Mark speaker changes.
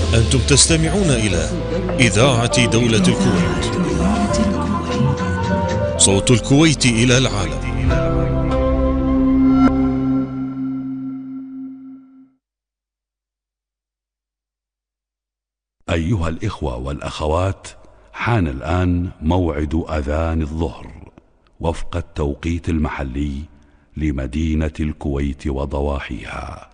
Speaker 1: أنتم تستمعون إلى إذاعة دولة الكويت، صوت الكويت إلى العالم.
Speaker 2: أيها الإخوة والأخوات، حان الآن موعد أذان الظهر وفق التوقيت المحلي لمدينة الكويت وضواحيها.